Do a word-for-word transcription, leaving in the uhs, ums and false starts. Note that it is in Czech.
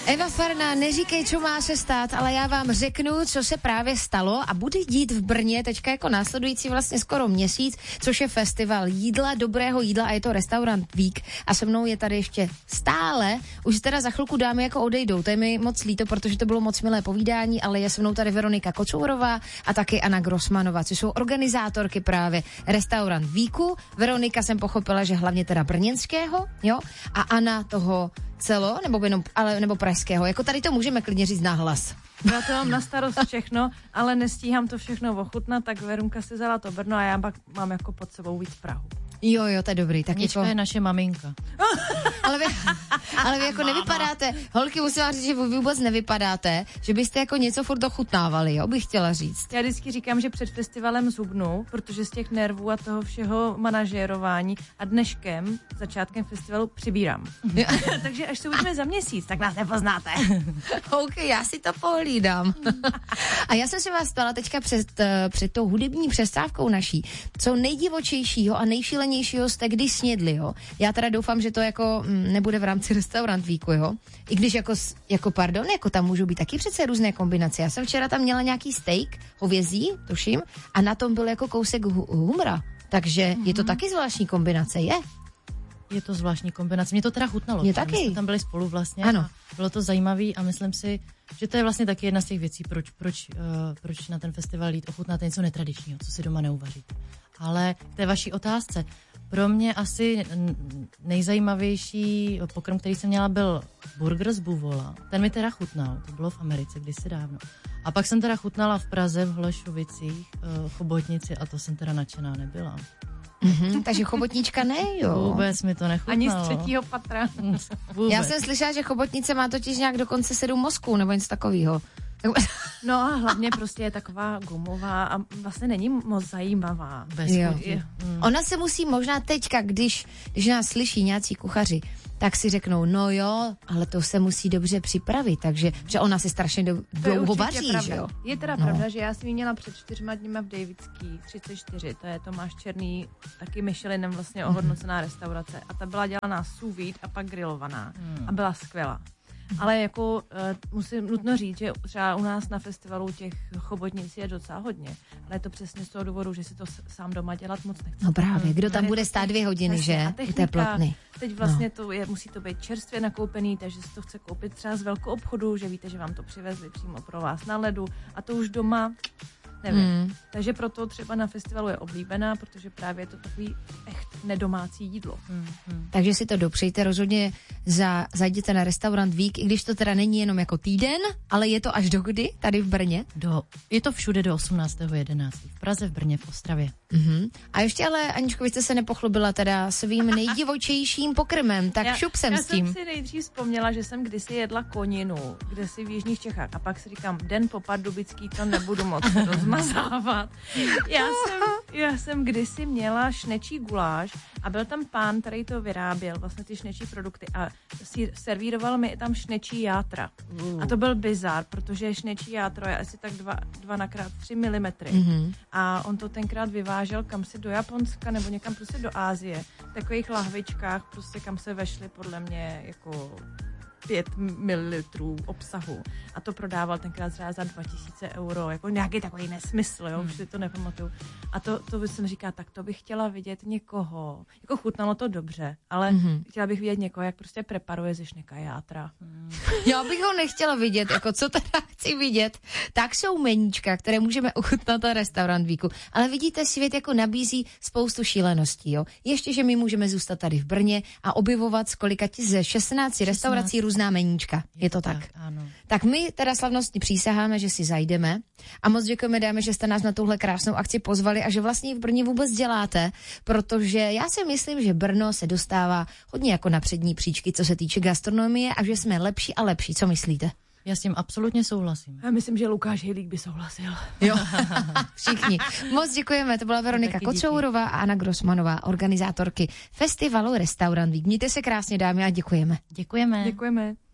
Eva Farná, neříkej, co má se stát, ale já vám řeknu, co se právě stalo a bude dít v Brně teďka jako následující vlastně skoro měsíc, což je festival jídla, dobrého jídla a je to Restaurant Week a se mnou je tady ještě stále, už teda za chvilku dámy jako odejdou, to je mi moc líto, protože to bylo moc milé povídání, ale je se mnou tady Veronika Kocourová a taky Anna Grossmanová, což jsou organizátorky právě Restaurant Weeku. Veronika jsem pochopila, že hlavně teda brněnského, jo, a Anna toho celo, nebo jenom, ale, nebo pražského. Jako tady to můžeme klidně říct nahlas. Já to mám na starost všechno, ale nestíhám to všechno ochutnat, tak Verunka si vzala to Brno a já pak mám jako pod sebou víc Prahu. Jo, jo, to je dobrý. Tak Anička jako... je naše maminka. ale, vy, ale vy jako Máma. nevypadáte, holky, musím vám říct, že vy vůbec nevypadáte, že byste jako něco furt ochutnávali, jo, bych chtěla říct. Já vždycky říkám, že před festivalem zhubnu, protože z těch nervů a toho všeho manažérování a dneškem, začátkem festivalu, přibírám. Takže až se uvidíme za měsíc, tak nás nepoznáte. OK, já si to pohlídám. A já jsem se vás ptala teďka před, před tou hudební přestávkou naší, co nejdivočejšího a nejšílenějšího jste kdy snědli, jo? Já teda doufám, že to jako m, nebude v rámci Restaurant Weeku, jo? I když jako, jako pardon, jako tam můžou být taky přece různé kombinace. Já jsem včera tam měla nějaký steak, hovězí, tuším, a na tom byl jako kousek hu- humra. Takže mm-hmm. je to taky zvláštní kombinace, je? Je to zvláštní kombinace. Mě to teda chutnalo. Mě taky. My jsme tam byli spolu vlastně. Ano. Bylo to zajímavý a myslím si, že to je vlastně taky jedna z těch věcí, proč, proč, uh, proč na ten festival jít ochutnat něco netradičního, co si doma neuvaříte. Ale k té vaší otázce, pro mě asi nejzajímavější pokrm, který jsem měla, byl burger z buvola. Ten mi teda chutnal, to bylo v Americe kdysi dávno. A pak jsem teda chutnala v Praze, v Holešovicích, uh, chobotnici a to jsem teda nadšená nebyla. Mm-hmm, takže chobotnička ne, jo. Vůbec mi to nechutnalo. Ani z třetího patra. Vůbec. Já jsem slyšela, že chobotnice má totiž nějak dokonce sedm mozků, nebo něco takového. No a hlavně prostě je taková gumová a vlastně není moc zajímavá. Bez chuti. Mm. Ona se musí možná teďka, když, když nás slyší nějací kuchaři, tak si řeknou, no jo, ale to se musí dobře připravit, takže že ona se strašně do, dlouho vaří, že jo? Je teda no. pravda, že já jsem ji měla před čtyřma dníma v Davidský třicet čtyři, to je Tomáš Černý, taky Michelinem vlastně ohodnocená restaurace a ta byla dělaná sous vide a pak grillovaná mm. a byla skvělá. Ale jako uh, musím nutno říct, že třeba u nás na festivalu těch chobotnic je docela hodně, ale je to přesně z toho důvodu, že si to sám doma dělat moc nechce. No právě, kdo tam bude stát dvě hodiny, přesně, že? A technika, teplotny. teď vlastně no. to je, musí to být čerstvě nakoupený, takže si to chce koupit třeba z velkou obchodu, že víte, že vám to přivezli přímo pro vás na ledu a to už doma nevím. Mm. Takže proto třeba na festivalu je oblíbená, protože právě je to takový echt nedomácí jídlo. Mm, mm. Takže si to dopřejte, rozhodně za, zajděte na Restaurant Week, i když to teda není jenom jako týden, ale je to až do kdy tady v Brně? Do, je to všude do osmnáctého jedenáctého V Praze, v Brně, v Ostravě. Mm-hmm. A ještě ale, Aničko, vy jste se nepochlubila teda svým nejdivočejším pokrmem, tak já, šup jsem já s tím. Já jsem si nejdřív vzpomněla, že jsem kdysi jedla koninu, kde si v Jižních Čechách a pak si říkám, den po Pardubický to nebudu moc rozmazávat. Já jsem, já jsem kdysi měla šnečí guláš a byl tam pán, který to vyráběl, vlastně ty šnečí produkty a si servíroval mi tam šnečí játra. Uh. A to byl bizar, protože šnečí játro je asi tak dva, dva na krát tři milimetry. Mm-hmm. A on to tenkrát vyvážel kam si do Japonska nebo někam prostě do Asie. V takových lahvičkách prostě kam se vešly podle mě jako pět mililitrů obsahu. A to prodával tenkrát třeba za dva tisíce euro, jako nějaký takový nesmysl, jo, už si to nepamatuju. A to, to jsem říkala, tak to bych chtěla vidět někoho. Jako chutnalo to dobře, ale mm-hmm. chtěla bych vidět někoho, jak prostě preparuje ze šneka játra. Mm. Já bych ho nechtěla vidět, jako co teda chci vidět, tak jsou meníčka, které můžeme ochutnat na Restaurant Weeku. Ale vidíte, svět jako nabízí spoustu šíleností, jo. Ještě, že my můžeme zůstat tady v Brně a objevovat z kolikati ze šestnácti restaurací různá meníčka. Je, je to tak? tak? Ano. Tak my teda slavnostně přísaháme, že si zajdeme a moc děkujeme, dáme, že jste nás na tuhle krásnou akci pozvali a že vlastně v Brně vůbec děláte, protože já si myslím, že Brno se dostává hodně jako na přední příčky, co se týče gastronomie a že jsme lepší a lepší. Co myslíte? Já s tím absolutně souhlasím. Já myslím, že Lukáš Hejlík by souhlasil. Jo, všichni. Moc děkujeme, to byla Veronika Kocourová a Anna Grossmanová, organizátorky festivalu Restaurant Week. Mějte se krásně, dámy, a děkujeme. Děkujeme. Děkujeme.